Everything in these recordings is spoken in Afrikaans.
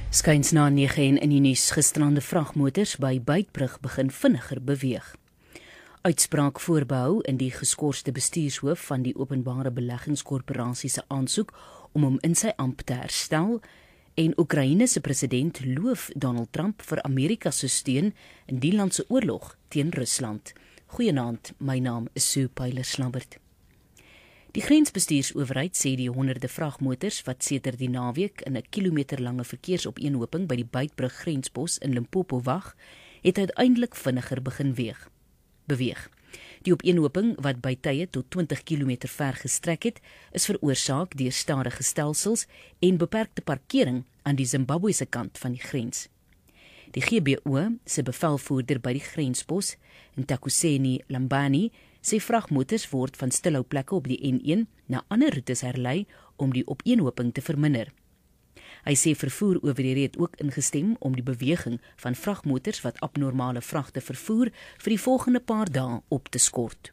Skuins na 9 in die nuus, gisterande vragmotors by Beitbrug begin vinniger beweeg. Uitspraak voorbehou in die geskorste bestuurshoof van die Openbare Beleggingskorporasie se aansoek om hom in sy ampt te herstel, en Oekraïne se president loof Donald Trump vir Amerika se steun in die land se oorlog teen Rusland. Goeienaand, my naam is Sue Pyler-Slabbert. Die grensbestuursowerheid sê die honderde vragmotors wat sedert die naweek in 'n kilometerlange verkeersopeenhoping by die Beitbrug grenspos in Limpopo wag, het uiteindelik vinniger begin beweeg. Die opeenhoping, wat by tye tot 20 km ver gestrek het, is veroorsaak deur stadige stelsels en beperkte parkering aan die Zimbabwese kant van die grens. Die GBO se bevelvoerder by die grenspos, Ntakuseni Lambani, sê vragmotors word van stilhouplekke op die N1 na ander roetes herlei om die opeenhoping te verminder. Hy sê vervoerowerhede het ook ingestem om die beweging van vragmotors wat abnormale vragte vervoer vir die volgende paar dae op te skort.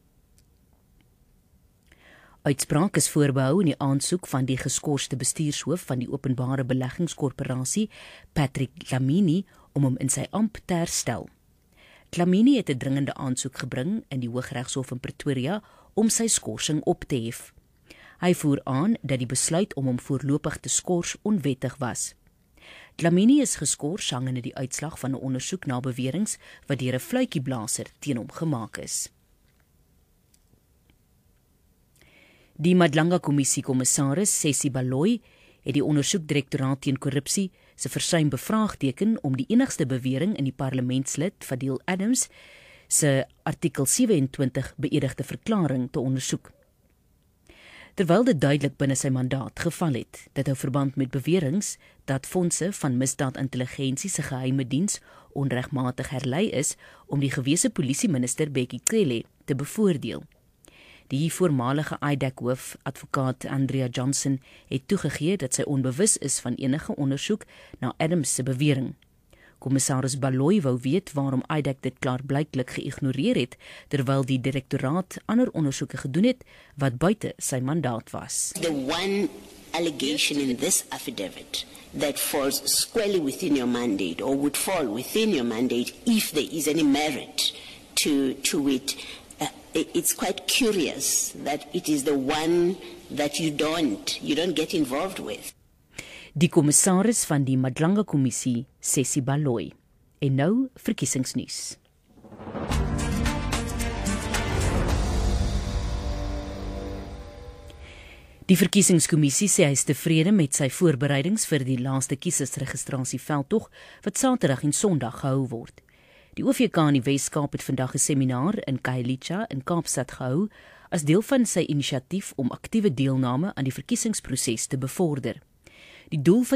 Uitspraak is voorbehou in die aansoek van die geskorste bestuurshoof van die Openbare Beleggingskorporasie, Patrick Dlamini, om hom in sy ampt te herstel. Dlamini het 'n dringende aansoek gebring in die Hooggeregshof in Pretoria om sy skorsing op te hef. Hy voer aan dat die besluit om hom voorlopig te skors onwettig was. Dlamini is geskors hangende die uitslag van 'n ondersoek na beweringe wat deur 'n fluitjieblaser teen hom gemaak is. Die Madlanga-kommissie-kommissaris Sesi Baloyi het die ondersoekdirektoraat teen korrupsie se versuim bevraagteken om die enigste bewering in die parlementslid Fadil Adams se artikel 27 beëdigde verklaring te ondersoek. Terwyl dit duidelik binne sy mandaat geval het, dit hou verband met beweringe dat fondse van misdaadintelligensie se geheime diens onregmatig herlei is om die gewese polisieminister Bekkie Cele te bevoordeel. Die voormalige IDAC-hoof, advokaat Andrea Johnson, het toegegee dat sy onbewus is van enige ondersoek na Adams se bewering. Kommissaris Baloyi wou weet waarom IDAC dit klaarblyklik geïgnoreer het, terwyl die direktoraat ander ondersoeke gedoen het wat buite sy mandaat was. The one allegation in this affidavit that falls squarely within your mandate or would fall within your mandate if there is any merit to it. It's quite curious that it is the one that you don't get involved with. Die kommissaris van die Madlanga-kommissie, Sesi Baloyi. En nou verkiesingsnuus. Die verkiesingskommissie sê hy is tevrede met sy voorbereidings vir die laaste kiesersregistrasieveldtog wat Saterdag en Sondag gehou word. Die OVK in die Wes-Kaap het vandag 'n seminar in Khayelitsha in Kaapstad gehou as deel van sy inisiatief om aktiewe deelname aan die verkiesingsproses te bevorder. Die doel van